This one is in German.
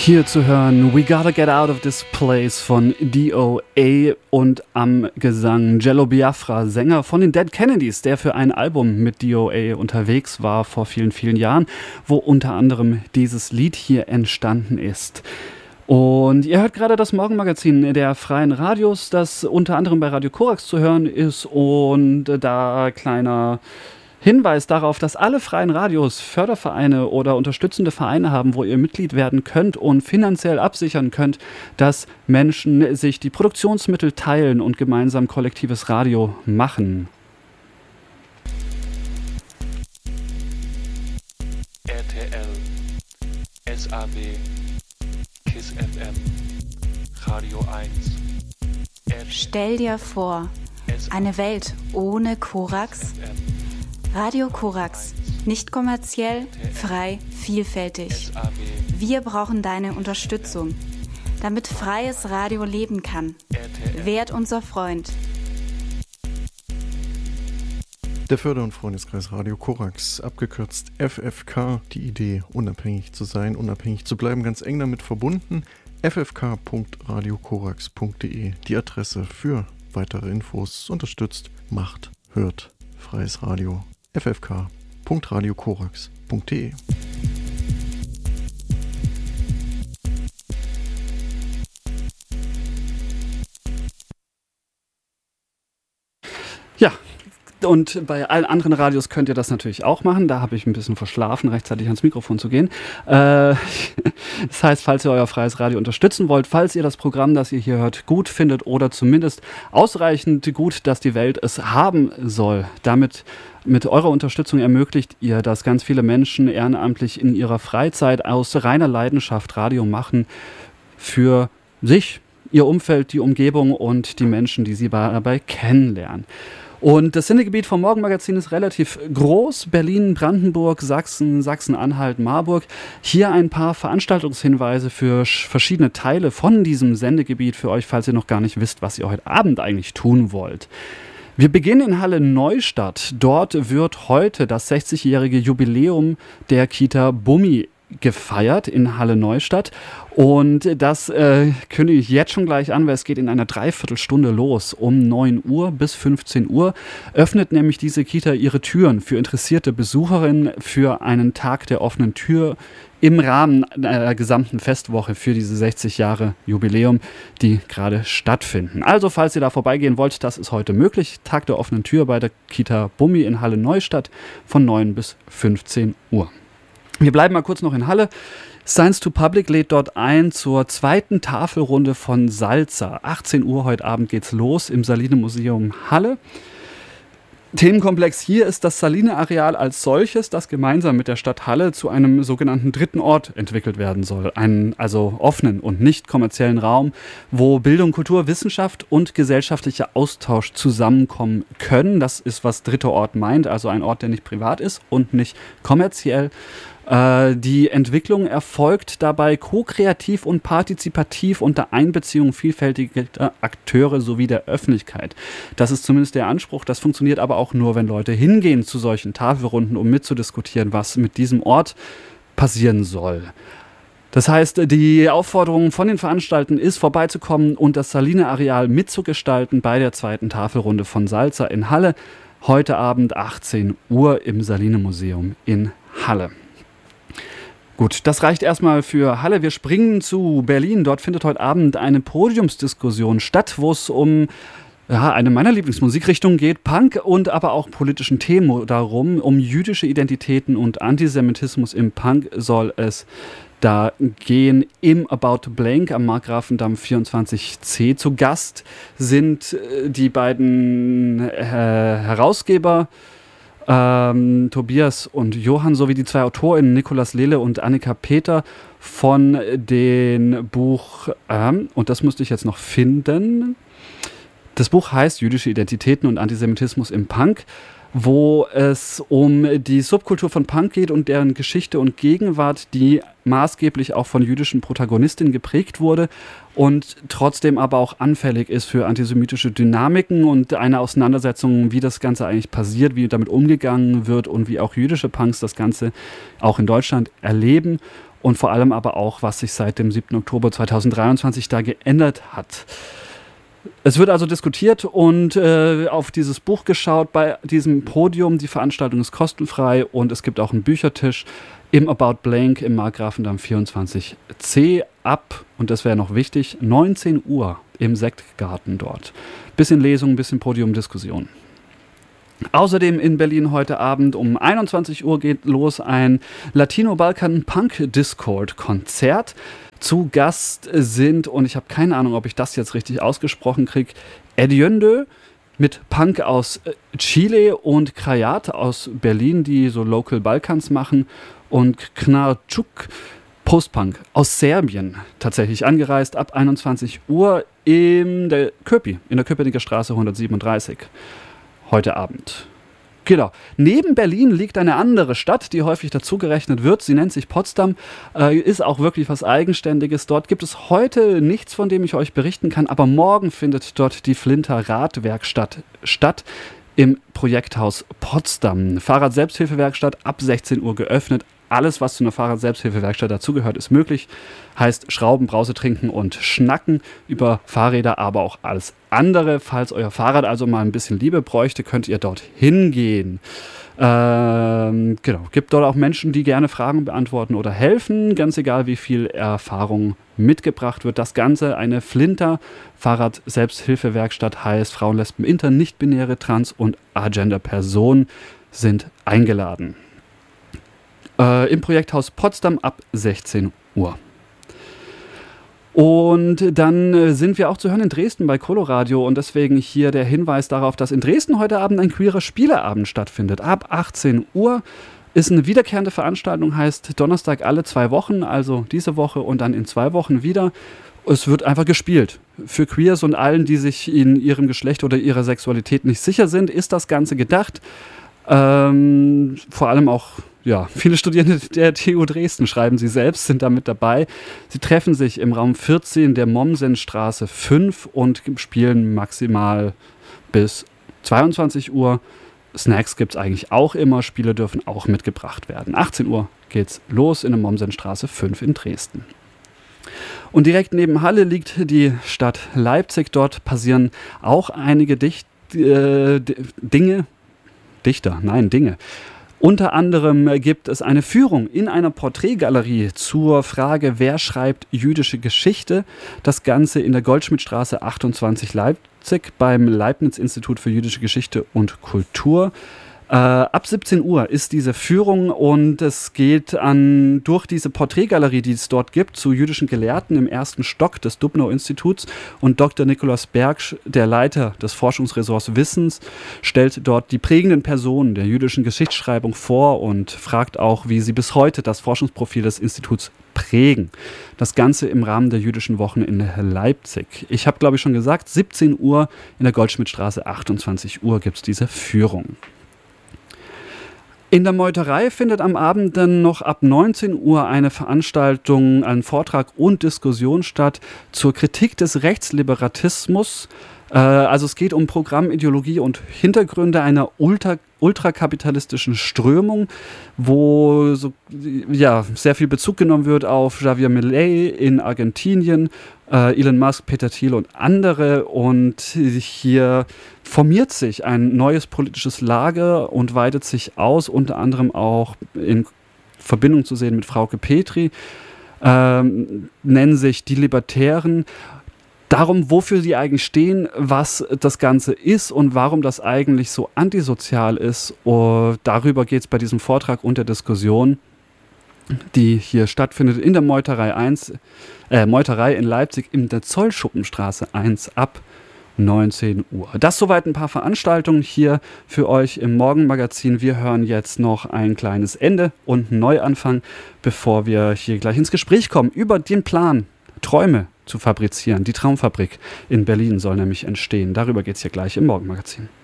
Hier zu hören We Gotta Get Out of This Place von DOA und am Gesang Jello Biafra, Sänger von den Dead Kennedys, der für ein Album mit DOA unterwegs war vor vielen, vielen Jahren, wo unter anderem dieses Lied hier entstanden ist. Und ihr hört gerade das Morgenmagazin der Freien Radios, das unter anderem bei Radio Korax zu hören ist, und da kleiner Hinweis darauf, dass alle freien Radios Fördervereine oder unterstützende Vereine haben, wo ihr Mitglied werden könnt und finanziell absichern könnt, dass Menschen sich die Produktionsmittel teilen und gemeinsam kollektives Radio machen. RTL, SAW, KISS FM, Radio 1. Stell dir vor, eine Welt ohne Korax? Radio Korax. Nicht kommerziell, frei, vielfältig. Wir brauchen deine Unterstützung, damit freies Radio leben kann. Werd unser Freund. Der Förder- und Freundeskreis Radio Korax, abgekürzt FFK, die Idee, unabhängig zu sein, unabhängig zu bleiben, ganz eng damit verbunden. ffk.radiokorax.de, die Adresse für weitere Infos, unterstützt, macht, hört, freies Radio. ffk.radiokorax.de. Ja, und bei allen anderen Radios könnt ihr das natürlich auch machen. Da habe ich ein bisschen verschlafen, rechtzeitig ans Mikrofon zu gehen. Das heißt, falls ihr euer freies Radio unterstützen wollt, falls ihr das Programm, das ihr hier hört, gut findet oder zumindest ausreichend gut, dass die Welt es haben soll, mit eurer Unterstützung ermöglicht ihr, dass ganz viele Menschen ehrenamtlich in ihrer Freizeit aus reiner Leidenschaft Radio machen für sich, ihr Umfeld, die Umgebung und die Menschen, die sie dabei kennenlernen. Und das Sendegebiet vom Morgenmagazin ist relativ groß. Berlin, Brandenburg, Sachsen, Sachsen-Anhalt, Marburg. Hier ein paar Veranstaltungshinweise für verschiedene Teile von diesem Sendegebiet für euch, falls ihr noch gar nicht wisst, was ihr heute Abend eigentlich tun wollt. Wir beginnen in Halle Neustadt. Dort wird heute das 60-jährige Jubiläum der Kita Bummi gefeiert in Halle Neustadt. Und das kündige ich jetzt schon gleich an, weil es geht in einer Dreiviertelstunde los. Um 9 Uhr bis 15 Uhr öffnet nämlich diese Kita ihre Türen für interessierte Besucherinnen für einen Tag der offenen Tür im Rahmen der gesamten Festwoche für diese 60 Jahre Jubiläum, die gerade stattfinden. Also, falls ihr da vorbeigehen wollt, das ist heute möglich. Tag der offenen Tür bei der Kita Bummi in Halle Neustadt von 9 bis 15 Uhr. Wir bleiben mal kurz noch in Halle. Science to Public lädt dort ein zur zweiten Tafelrunde von Salza. 18 Uhr heute Abend geht's los im Saline Museum Halle. Themenkomplex hier ist das Saline-Areal als solches, das gemeinsam mit der Stadt Halle zu einem sogenannten dritten Ort entwickelt werden soll. Einen also offenen und nicht kommerziellen Raum, wo Bildung, Kultur, Wissenschaft und gesellschaftlicher Austausch zusammenkommen können. Das ist, was dritter Ort meint, also ein Ort, der nicht privat ist und nicht kommerziell. Die Entwicklung erfolgt dabei ko-kreativ und partizipativ unter Einbeziehung vielfältiger Akteure sowie der Öffentlichkeit. Das ist zumindest der Anspruch. Das funktioniert aber auch nur, wenn Leute hingehen zu solchen Tafelrunden, um mitzudiskutieren, was mit diesem Ort passieren soll. Das heißt, die Aufforderung von den Veranstaltern ist, vorbeizukommen und das Saline-Areal mitzugestalten bei der zweiten Tafelrunde von Salza in Halle. Heute Abend 18 Uhr im Saline-Museum in Halle. Gut, das reicht erstmal für Halle. Wir springen zu Berlin. Dort findet heute Abend eine Podiumsdiskussion statt, wo es um eine meiner Lieblingsmusikrichtungen geht, Punk und aber auch politischen Themen darum. Um jüdische Identitäten und Antisemitismus im Punk soll es da gehen im About Blank am Markgrafendamm 24c. Zu Gast sind die beiden Herausgeber Tobias und Johann sowie die zwei AutorInnen Nikolaus Lele und Annika Peter von dem Buch, und das müsste ich jetzt noch finden, das Buch heißt Jüdische Identitäten und Antisemitismus im Punk, wo es um die Subkultur von Punk geht und deren Geschichte und Gegenwart, die maßgeblich auch von jüdischen Protagonistinnen geprägt wurde und trotzdem aber auch anfällig ist für antisemitische Dynamiken und eine Auseinandersetzung, wie das Ganze eigentlich passiert, wie damit umgegangen wird und wie auch jüdische Punks das Ganze auch in Deutschland erleben. und vor allem aber auch, was sich seit dem 7. Oktober 2023 da geändert hat. Es wird also diskutiert und auf dieses Buch geschaut bei diesem Podium. Die Veranstaltung ist kostenfrei und es gibt auch einen Büchertisch im About Blank im Markgrafendamm 24c ab, und das wäre noch wichtig, 19 Uhr im Sektgarten dort. Bisschen Lesung, bisschen Podiumdiskussion. Außerdem in Berlin heute Abend um 21 Uhr geht los ein Latino-Balkan-Punk-Discord-Konzert. Zu Gast sind, und ich habe keine Ahnung, ob ich das jetzt richtig ausgesprochen kriege, Ediende mit Punk aus Chile und Krajat aus Berlin, die so Local Balkans machen, und Knarčuk Postpunk aus Serbien, tatsächlich angereist ab 21 Uhr in der Köpenicker Straße 137 heute Abend. Genau. Neben Berlin liegt eine andere Stadt, die häufig dazugerechnet wird. Sie nennt sich Potsdam, ist auch wirklich was Eigenständiges. Dort gibt es heute nichts, von dem ich euch berichten kann, aber morgen findet dort die Flinter Radwerkstatt statt im Projekthaus Potsdam. Fahrrad-Selbsthilfewerkstatt ab 16 Uhr geöffnet. Alles, was zu einer Fahrrad-Selbsthilfewerkstatt dazugehört, ist möglich. Heißt Schrauben, Brause trinken und schnacken über Fahrräder, aber auch alles andere. Falls euer Fahrrad also mal ein bisschen Liebe bräuchte, könnt ihr dort hingehen. Genau. Gibt dort auch Menschen, die gerne Fragen beantworten oder helfen, ganz egal wie viel Erfahrung mitgebracht wird. Das Ganze eine Flinter Fahrrad-Selbsthilfewerkstatt, heißt Frauen, Lesben, Inter, nicht-binäre, Trans- und Agender-Personen sind eingeladen. Im Projekthaus Potsdam ab 16 Uhr. Und dann sind wir auch zu hören in Dresden bei Coloradio, und deswegen hier der Hinweis darauf, dass in Dresden heute Abend ein queerer Spieleabend stattfindet. Ab 18 Uhr ist eine wiederkehrende Veranstaltung, heißt Donnerstag alle 2 Wochen, also diese Woche und dann in 2 Wochen wieder. Es wird einfach gespielt. Für Queers und allen, die sich in ihrem Geschlecht oder ihrer Sexualität nicht sicher sind, ist das Ganze gedacht. Vor allem auch viele Studierende der TU Dresden, schreiben sie selbst, sind da mit dabei. Sie treffen sich im Raum 14 der Mommsenstraße 5 und spielen maximal bis 22 Uhr. Snacks gibt es eigentlich auch immer, Spiele dürfen auch mitgebracht werden. 18 Uhr geht's los in der Mommsenstraße 5 in Dresden. Und direkt neben Halle liegt die Stadt Leipzig. Dort passieren auch einige Dinge. Unter anderem gibt es eine Führung in einer Porträtgalerie zur Frage, wer schreibt jüdische Geschichte. Das Ganze in der Goldschmidtstraße 28 Leipzig beim Leibniz-Institut für jüdische Geschichte und Kultur. Ab 17 Uhr ist diese Führung, und es geht durch diese Porträtgalerie, die es dort gibt, zu jüdischen Gelehrten im 1. Stock des Dubnow-Instituts, und Dr. Nikolaus Berg, der Leiter des Forschungsressorts Wissens, stellt dort die prägenden Personen der jüdischen Geschichtsschreibung vor und fragt auch, wie sie bis heute das Forschungsprofil des Instituts prägen. Das Ganze im Rahmen der jüdischen Wochen in Leipzig. Ich habe, glaube ich, schon gesagt, 17 Uhr in der Goldschmidtstraße 28 Uhr gibt es diese Führung. In der Meuterei findet am Abend dann noch ab 19 Uhr eine Veranstaltung, ein Vortrag und Diskussion statt zur Kritik des Rechtsliberatismus. Also es geht um Programm, Ideologie und Hintergründe einer ultrakapitalistischen Strömung, wo sehr viel Bezug genommen wird auf Javier Milei in Argentinien, Elon Musk, Peter Thiel und andere. Und hier formiert sich ein neues politisches Lager und weitet sich aus, unter anderem auch in Verbindung zu sehen mit Frauke Petry, nennen sich die Libertären. Darum, wofür sie eigentlich stehen, was das Ganze ist und warum das eigentlich so antisozial ist. Darüber geht es bei diesem Vortrag und der Diskussion, die hier stattfindet in der Meuterei in Leipzig in der Zollschuppenstraße 1 ab 19 Uhr. Das soweit ein paar Veranstaltungen hier für euch im Morgenmagazin. Wir hören jetzt noch ein kleines Ende und einen Neuanfang, bevor wir hier gleich ins Gespräch kommen über den Plan, Träume zu fabrizieren. Die Traumfabrik in Berlin soll nämlich entstehen. Darüber geht es hier gleich im Morgenmagazin.